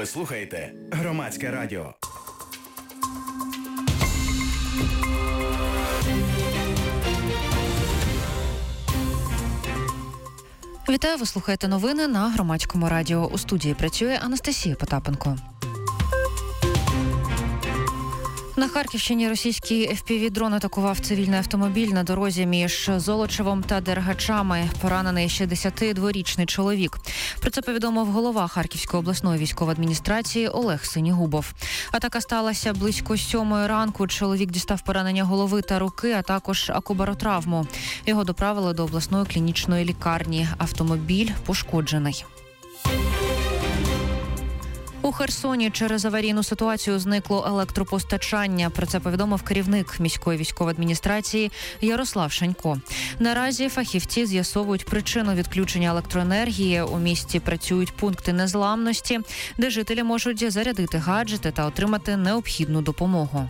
Ви слухаєте Громадське радіо. Вітаю, ви слухаєте новини на Громадському радіо. У студії працює Анастасія Потапенко. На Харківщині російський FPV-дрон атакував цивільний автомобіль на дорозі між Золочевом та Дергачами. Поранений 62-річний чоловік. Про це повідомив голова Харківської обласної військової адміністрації Олег Синігубов. Атака сталася близько 7 ранку. Чоловік дістав поранення голови та руки, а також акубаротравму. Його доправили до обласної клінічної лікарні. Автомобіль пошкоджений. У Херсоні через аварійну ситуацію зникло електропостачання. Про це повідомив керівник міської військової адміністрації Ярослав Шанько. Наразі фахівці з'ясовують причину відключення електроенергії. У місті працюють пункти незламності, де жителі можуть зарядити гаджети та отримати необхідну допомогу.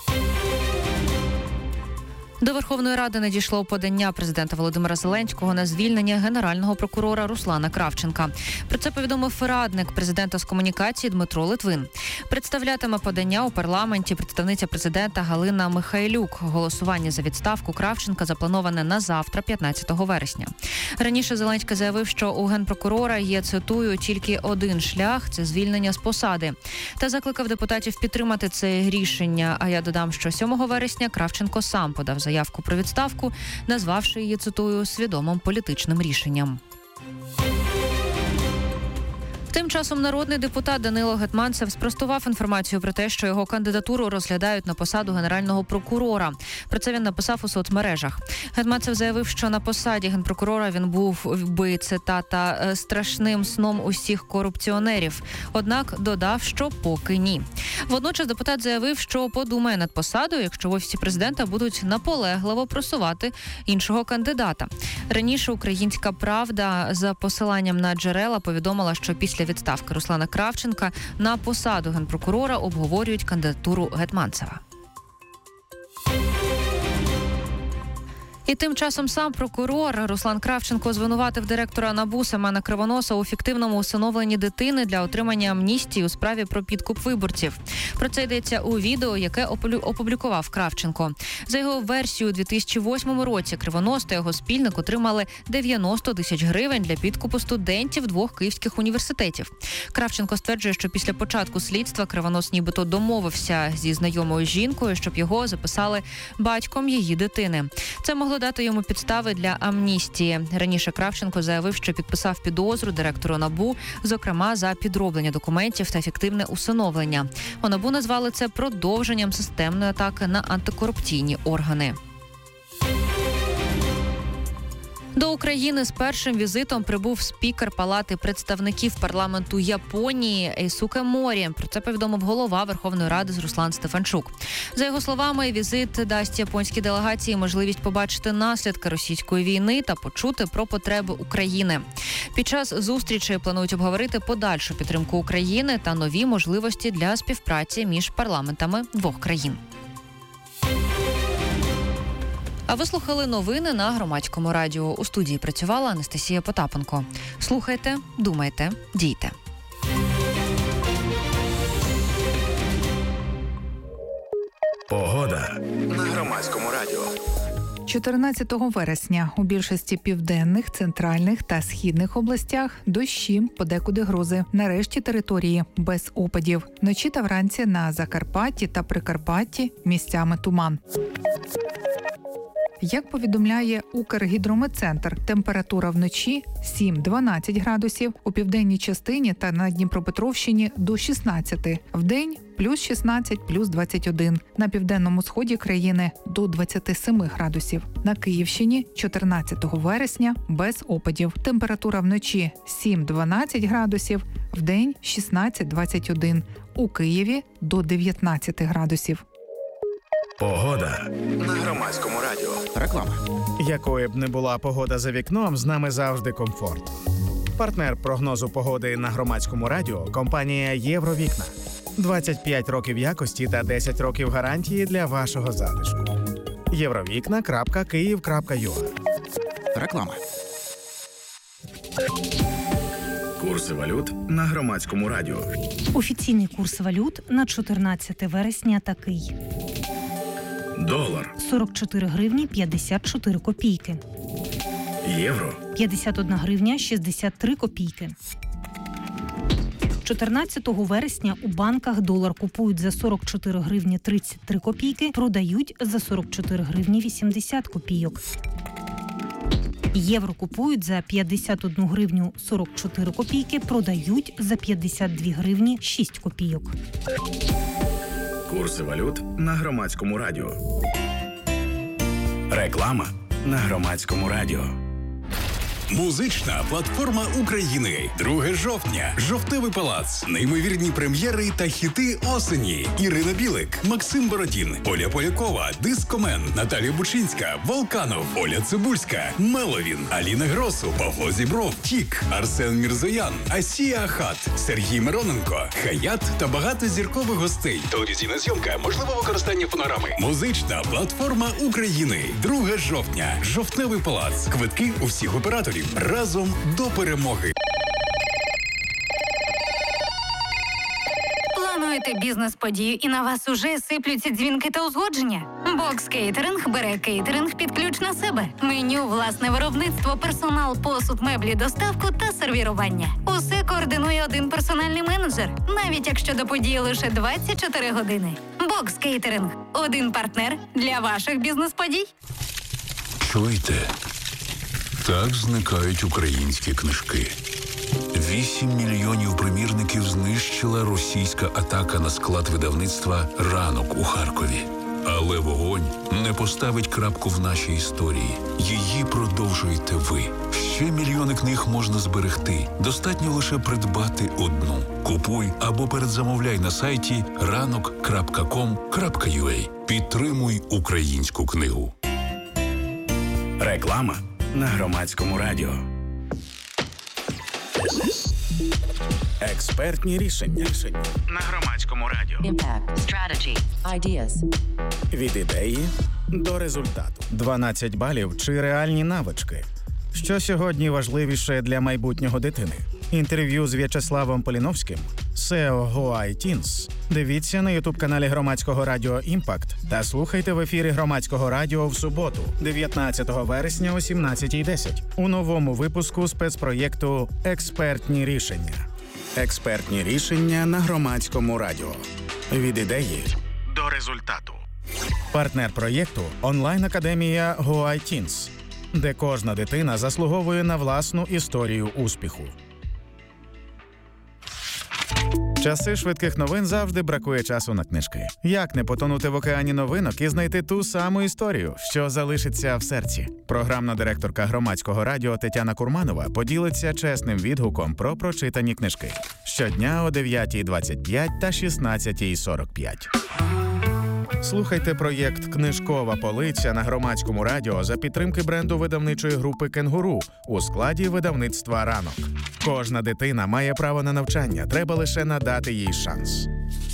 До Верховної Ради надійшло подання президента Володимира Зеленського на звільнення генерального прокурора Руслана Кравченка. Про це повідомив радник президента з комунікації Дмитро Литвин. Представлятиме подання у парламенті представниця президента Галина Михайлюк. Голосування за відставку Кравченка заплановане на завтра, 15 вересня. Раніше Зеленський заявив, що у генпрокурора є, цитую, тільки один шлях – це звільнення з посади. Та закликав депутатів підтримати це рішення. А я додам, що 7 вересня Кравченко сам подав заявку про відставку, назвавши її, цитую, свідомим політичним рішенням. Тим часом народний депутат Данило Гетманцев спростував інформацію про те, що його кандидатуру розглядають на посаду генерального прокурора. Про це він написав у соцмережах. Гетманцев заявив, що на посаді генпрокурора він був би, цитата, страшним сном усіх корупціонерів. Однак додав, що поки ні. Водночас депутат заявив, що подумає над посадою, якщо в Офісі президента будуть наполегливо просувати іншого кандидата. Раніше «Українська правда» за посиланням на джерела повідомила, що після відставки Руслана Кравченка на посаду генпрокурора обговорюють кандидатуру Гетманцева. І тим часом сам прокурор Руслан Кравченко звинуватив директора НАБУ Семена Кривоноса у фіктивному усиновленні дитини для отримання амністії у справі про підкуп виборців. Про це йдеться у відео, яке опублікував Кравченко. За його версією, у 2008 році Кривонос та його спільник отримали 90 тисяч гривень для підкупу студентів 2 київських університетів. Кравченко стверджує, що після початку слідства Кривонос нібито домовився зі знайомою жінкою, щоб його записали батьком її дитини. Це могло дати йому підстави для амністії. Раніше Кравченко заявив, що підписав підозру директору НАБУ, зокрема за підроблення документів та фіктивне усиновлення. У НАБУ назвали це продовженням системної атаки на антикорупційні органи. До України з першим візитом прибув спікер Палати представників парламенту Японії Ейсуке Морі. Про це повідомив голова Верховної Ради Руслан Стефанчук. За його словами, візит дасть японській делегації можливість побачити наслідки російської війни та почути про потреби України. Під час зустрічі планують обговорити подальшу підтримку України та нові можливості для співпраці між парламентами двох країн. А ви слухали новини на Громадському радіо. У студії працювала Анастасія Потапенко. Слухайте, думайте, дійте. Погода на Громадському радіо. 14 вересня у більшості південних, центральних та східних областях дощі, подекуди грози. Нарешті території без опадів. Вночі та вранці на Закарпатті та Прикарпатті місцями туман. Як повідомляє Укргідрометцентр, температура вночі 7-12 градусів, у південній частині та на Дніпропетровщині до 16, вдень плюс 16, плюс 21, на південному сході країни до 27 градусів. На Київщині 14 вересня без опадів. Температура вночі 7-12 градусів, вдень 16-21, у Києві до 19 градусів. Погода на Громадському радіо. Реклама. Якою б не була погода за вікном, з нами завжди комфорт. Партнер прогнозу погоди на Громадському радіо – компанія «Євровікна». 25 років якості та 10 років гарантії для вашого затишку. Євровікна.Київ.ua. Реклама. Курси валют на Громадському радіо. Офіційний курс валют на 14 вересня такий. Долар. 44 гривні 54 копійки. Євро. 51 гривня 63 копійки. 14 вересня у банках долар купують за 44 гривні 33 копійки, продають за 44 гривні 80 копійок. Євро купують за 51 гривню 44 копійки, продають за 52 гривні 6 копійок. Курси валют на Громадському радіо. Реклама на Громадському радіо. Музична платформа України. 2 жовтня. Жовтневий палац. Неймовірні прем'єри та хіти осені. Ірина Білик, Максим Бородін, Оля Полякова, Дискомен, Наталія Бучинська, Волканов, Оля Цибульська, Меловін, Аліна Гросу, Павло Зібров, Тік, Арсен Мірзоян, Асія Ахат, Сергій Мироненко, Хаят та багато зіркових гостей. Телевізійна зйомка, можливе використання фонограми. Музична платформа України. 2 жовтня. Жовтневий палац. Квитки у всіх операторів. Разом до перемоги. Плануєте бізнес-подію і на вас уже сиплються дзвінки та узгодження? Бокс Кейтеринг бере кейтеринг під ключ на себе. Меню, власне виробництво, персонал, посуд, меблі, доставку та сервірування. Усе координує один персональний менеджер, навіть якщо до події лише 24 години. Бокс Кейтеринг – один партнер для ваших бізнес-подій. Чуєте? Так зникають українські книжки. 8 мільйонів примірників знищила російська атака на склад видавництва «Ранок» у Харкові. Але вогонь не поставить крапку в нашій історії. Її продовжуєте ви. Ще мільйони книг можна зберегти. Достатньо лише придбати одну. Купуй або передзамовляй на сайті ranok.com.ua. Підтримуй українську книгу. Реклама на Громадському радіо. Експертні рішення на Громадському радіо. Impact, strategy, ideas. Від ідеї до результату. 12 балів чи реальні навички. Що сьогодні важливіше для майбутнього дитини? Інтерв'ю з В'ячеславом Поліновським, SEO Go iTeens. Дивіться на ютуб-каналі Громадського радіо «Імпакт» та слухайте в ефірі Громадського радіо в суботу, 19 вересня о 17:10 у новому випуску спецпроєкту «Експертні рішення». Експертні рішення на Громадському радіо. Від ідеї до результату. Партнер проєкту – онлайн-академія Go iTeens, де кожна дитина заслуговує на власну історію успіху. Часи швидких новин завжди бракує часу на книжки. Як не потонути в океані новинок і знайти ту саму історію, що залишиться в серці? Програмна директорка Громадського радіо Тетяна Курманова поділиться чесним відгуком про прочитані книжки. Щодня о 9:25 та 16:45. Слухайте проєкт «Книжкова полиця» на Громадському радіо за підтримки бренду видавничої групи «Кенгуру» у складі видавництва «Ранок». Кожна дитина має право на навчання, треба лише надати їй шанс.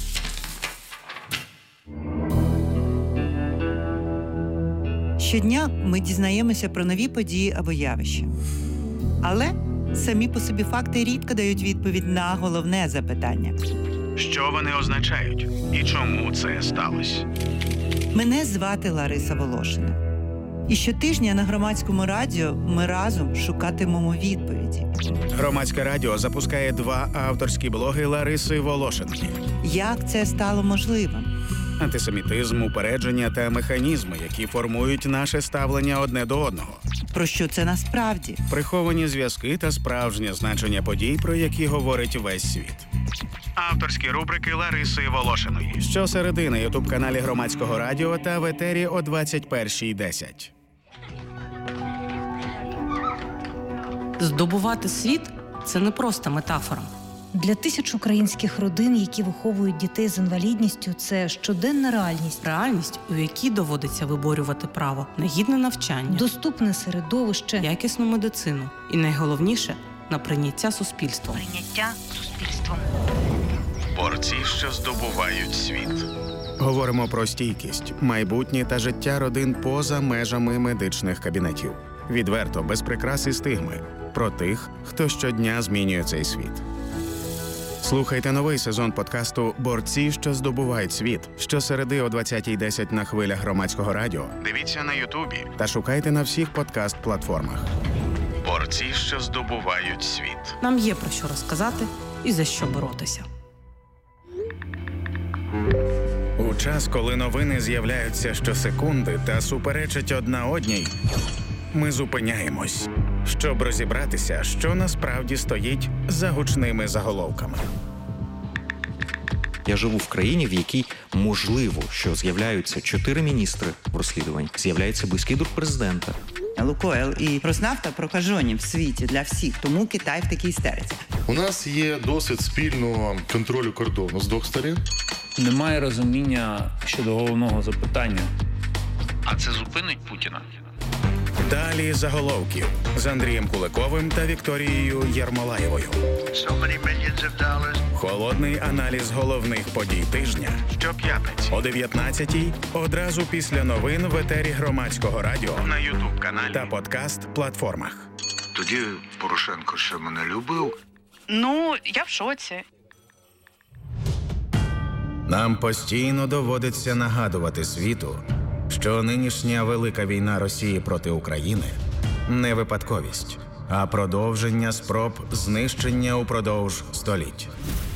Щодня ми дізнаємося про нові події або явища. Але самі по собі факти рідко дають відповідь на головне запитання. Що вони означають і чому це сталося? Мене звати Лариса Волошина. І щотижня на Громадському радіо ми разом шукатимемо відповіді. Громадське радіо запускає 2 авторські блоги Лариси Волошиної. Як це стало можливим? Антисемітизм, упередження та механізми, які формують наше ставлення одне до одного. Про що це насправді? Приховані зв'язки та справжнє значення подій, про які говорить весь світ. Авторські рубрики Лариси Волошиної. Щосереди на ютуб-каналі Громадського радіо та в етері о 21:10. Здобувати світ – це не просто метафора. Для тисяч українських родин, які виховують дітей з інвалідністю, це щоденна реальність. Реальність, у якій доводиться виборювати право на гідне навчання, Доступне середовище, якісну медицину і, найголовніше, на прийняття суспільством. Борці, що здобувають світ. Говоримо про стійкість, майбутнє та життя родин поза межами медичних кабінетів. Відверто, без прикрас і стигми. про тих, хто щодня змінює цей світ. Слухайте новий сезон подкасту «Борці, що здобувають світ» щосереди о 20:10 на хвилях Громадського радіо. Дивіться на Ютубі та шукайте на всіх подкаст-платформах. «Борці, що здобувають світ». Нам є про що розказати і за що боротися. У час, коли новини з'являються щосекунди та суперечать одна одній, ми зупиняємось, щоб розібратися, що насправді стоїть за гучними заголовками. Я живу в країні, в якій можливо, що з'являються 4 міністри в розслідуванні, з'являється близький друг президента. Лукойл і Роснафта прокажені в світі для всіх, тому Китай в такій істериці. У нас є досвід спільного контролю кордону з двох сторін. Немає розуміння щодо головного запитання. А це зупинить Путіна? Далі заголовків з Андрієм Куликовим та Вікторією Єрмолаєвою. Холодний аналіз головних подій тижня щоп'ятниці о 19:00, одразу після новин в етері Громадського радіо на YouTube-каналі та подкаст-платформах. Тоді Порошенко ще мене любив. Ну, я в шоці. Нам постійно доводиться нагадувати світу, що нинішня велика війна Росії проти України не випадковість, а продовження спроб знищення упродовж століть.